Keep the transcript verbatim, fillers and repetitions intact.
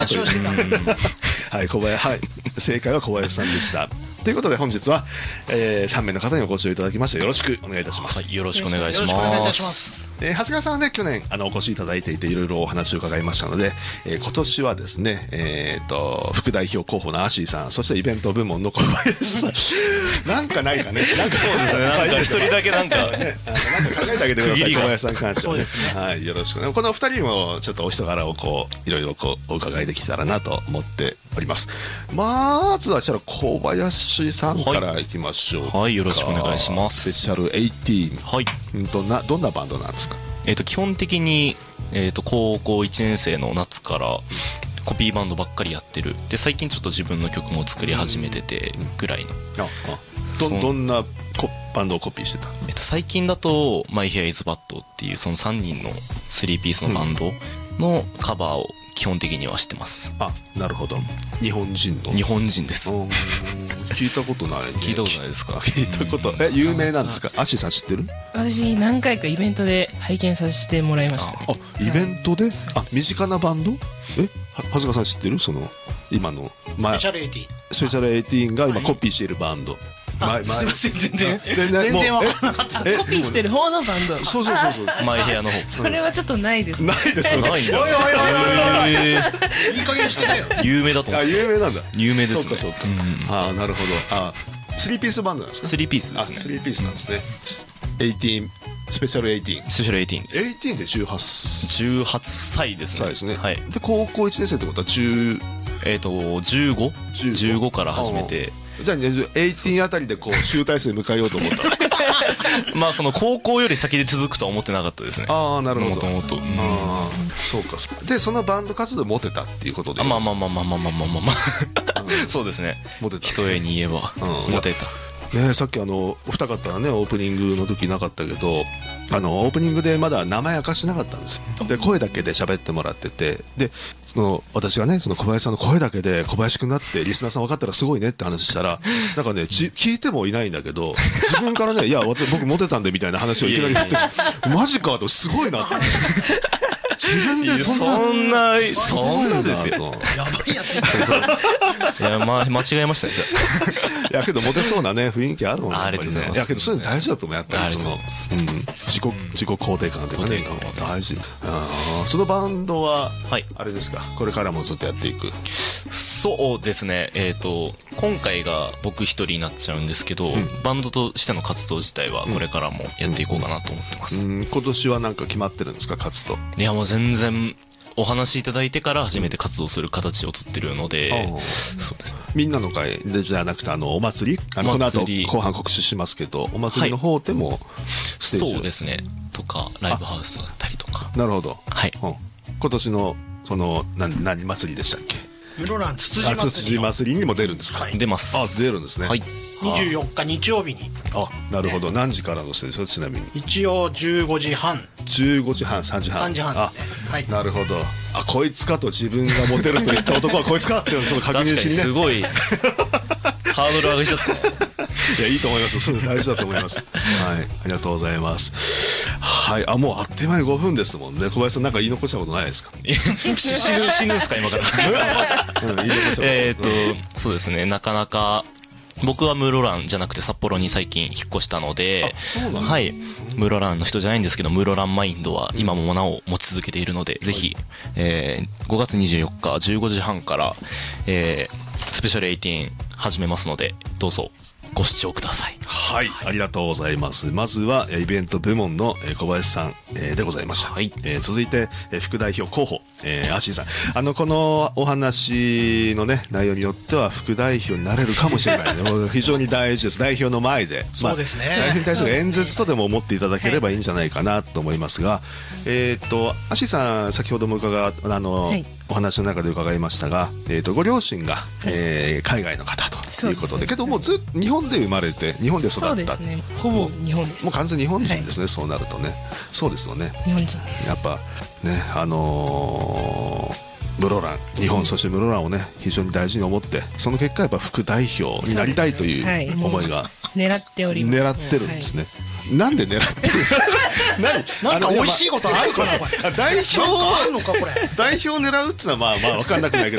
圧勝してたはい、小林、はい、正解は小林さんでしたということで本日は、えー、さんめいの方にお越しいただきましてよろしくお願いいたします、 はい、よろしくお願いします。 よろしくお願いいたします。えー、長谷川さんはね去年あのお越しいただいていていろいろお話を伺いましたので、えー、今年はですね、えー、と副代表候補のアシーさん、そしてイベント部門の小林さんなんかないかね、なんかそうですね、なんか一人だけなんかね、 なんか考えてあげてください、小林さんに関してはね。 そうですね、 はい、よろしくね。この二人もちょっとお人柄をこういろいろこうお伺いできたらなと思っております。まずはしたら小林さんからいきましょうか。 はい、よろしくお願いします。 スペシャルじゅうはち、 はい、 どんなどんなバンドなんですか？ えっと基本的にえっと高校いちねん生の夏からコピーバンドばっかりやってる。で最近ちょっと自分の曲も作り始めててぐらいの。 ああ、どどんなコバンドをコピーしてた？ えっと最近だと My Hair is Bad っていうそのさんにんのスリーピースのバンドのカバーを基本的にはしてます。 あ、なるほど。日本人の。 日本人です。 聞いたことない、ね。 聞いたことないですか？ 聞いたこと。え、有名なんですか？アッシーさん知ってる？ 私何回かイベントで拝見させてもらいました、ね。 あ、イベントで？あ、身近なバンド？え、は長谷川さん知ってる？その今のスペシャルじゅうはち。 スペシャルじゅうはちが今コピーしているバンド。 あ、すいません、全然全然全然分からなかった。 コピーしてる方のバンド。 そうそうそうそう。 マイヘアの方。 それはちょっとないです。 ないですよ。 ないんだ。 おいおいおいおいおい。いい加減してくれよ。 有名だと思あ、 って。 有名なんだ。 有名ですね。 そうかそうか。ああ、なるほど。あ、スリーピースバンドなんですか？ スリーピースですね。 スリーピースなんですね。じゅうはち、スペシャルじゅうはち。 スペシャルじゅうはちです。 じゅうはちでじゅうはち。 じゅうはっさいですね。 そうですね。 はい。 で高校いちねん生ってことはじゅうえっとじゅうご、じゅうごから始めて。 じゃあじゅうはちあたりでこう集大成迎えようと思った。 まあその高校より先で続くとは思ってなかったですね。 ああ、なるほど。 もともと。 ああ、そうかそうか。でそのバンド活動モテたっていうことで。 あ、まあまあまあまあまあまあまあまあまあ。そうですね。 モテた。 一重に言えばモテた。 ね、さっきあのお二方はねオープニングの時なかったけど、あのオープニングでまだ名前明かしなかったんですよ。で声だけで喋ってもらってて、でその私がねその小林さんの声だけで小林くんだってリスナーさん分かったらすごいねって話したら、なんかねじ聞いてもいないんだけど自分からねいや僕モテたんでみたいな話をいきなり振ってきて、マジかとすごいなって。自分でそんなそんなそんなですよ。 やばいやつ。 いや、まあ間違えましたねじゃあ。いやけどモテそうなね雰囲気あるもんね。 ありがとうございます。 いやけどそういうの大事だと思うやっぱりその自己自己肯定感というかね大事。ああ、そのバンドはあれですか、これからもずっとやっていく？ そうですね。えっと今回が僕一人になっちゃうんですけど、バンドとしての活動自体はこれからもやっていこうかなと思ってます。 今年はなんか決まってるんですか活動？ いやもう全然お話しいただいてから初めて活動する形をとってるので、そうです。 みんなの会でじゃなくてあのお祭り、あのこの後後半告知しますけど、お祭りの方でもステージ、そうですねとかライブハウスだったりとか。 なるほど。 はい。 今年のその何何祭りでしたっけ？ 室蘭つつじ祭り。 つつじ祭りにも出るんですか？ 出ます。 あ、出るんですね。 はい。 にじゅうよっか日曜日に。 あ、なるほど。何時からのステージ？ちなみに一応じゅうごじはん。 じゅうごじはん、さんじはん。 さんじはんですね。はい。 なるほど。あ、こいつかと、自分がモテると言った男はこいつかっていうのをちょっと確認しにね。 すごいハードル上げちゃった。 いや、いいと思います。それ大事だと思います。はい、ありがとうございます。はい、あ、もうあっという間にごふんですもんね。小林さんなんか言い残したことないですか？ 死ぬ死ぬんですか今から。 うん、言い残したこと。 えっとそうですね、なかなか。僕は室蘭じゃなくて札幌に最近引っ越したので、はい、室蘭の人じゃないんですけど、室蘭マインドは今もなお持ち続けているので、ぜひ、えー、ごがつにじゅうよっかじゅうごじはんから、えー、スペシャルじゅうはち始めますので、どうぞご視聴ください。 はい、ありがとうございます。まずはイベント部門の小林さんでございました。はい、えー、続いて副代表候補、えー、アシーさん。あのこのお話のね内容によっては副代表になれるかもしれないね。もう非常に大事です。代表の前で、 そうですね。 まあ、代表に対する演説とでも思っていただければいいんじゃないかなと思いますが、えっとアシーさん先ほども伺っあの、はい、お話の中で伺いましたが、えっとご両親が、えー、海外の方ということで、けどもうずっと日本で生まれて日本で育った。 そうですね。ほぼ日本です。 もう完全に日本人ですね、はい、そうなるとね。そうですよね。 日本人です。 やっぱね、あのー、室蘭、日本、そして室蘭をね非常に大事に思って、その結果やっぱ副代表になりたいという思いが、はい、 狙っております。 狙ってるんですね。はい、なんで狙ってる？ 何？なんか美味しいことあるかなこれ。 代表あるのかこれ。 代表を狙うっていうのはまあまあ分かんなくないけ